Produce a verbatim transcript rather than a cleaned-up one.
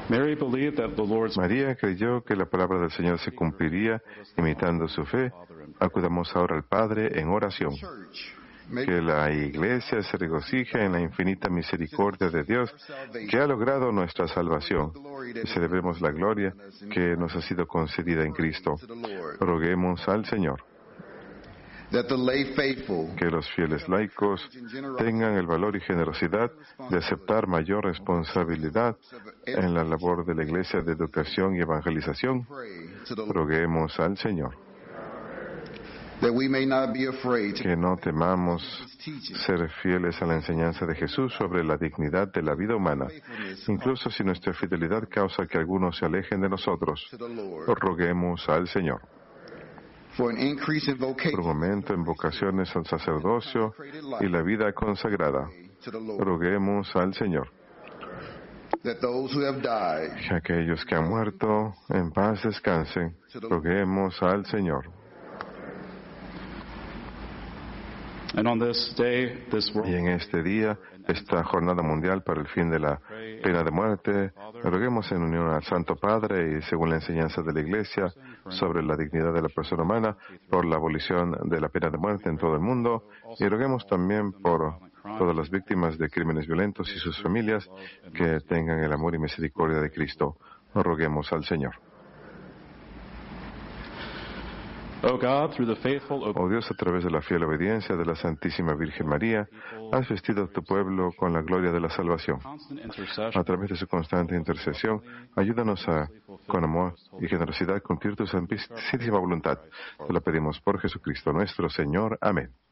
María creyó que la palabra del Señor se cumpliría. Imitando su fe, acudamos ahora al Padre en oración. Que la Iglesia se regocije en la infinita misericordia de Dios que ha logrado nuestra salvación, y celebremos la gloria que nos ha sido concedida en Cristo. Roguemos al Señor. Que los fieles laicos tengan el valor y generosidad de aceptar mayor responsabilidad en la labor de la Iglesia de educación y evangelización. Roguemos al Señor. Que no temamos ser fieles a la enseñanza de Jesús sobre la dignidad de la vida humana, incluso si nuestra fidelidad causa que algunos se alejen de nosotros. Roguemos al Señor. Por un momento en vocaciones al sacerdocio y la vida consagrada. Roguemos al Señor. Que aquellos que han muerto en paz descansen. Roguemos al Señor. Y en este día, esta jornada mundial para el fin de la pena de muerte, roguemos en unión al Santo Padre y según la enseñanza de la Iglesia sobre la dignidad de la persona humana, por la abolición de la pena de muerte en todo el mundo, y roguemos también por todas las víctimas de crímenes violentos y sus familias que tengan el amor y misericordia de Cristo. Roguemos al Señor. Oh Dios, a través de la fiel obediencia de la Santísima Virgen María, has vestido a tu pueblo con la gloria de la salvación. A través de su constante intercesión, ayúdanos a, con amor y generosidad, cumplir tu santísima voluntad. Te lo pedimos por Jesucristo nuestro Señor. Amén.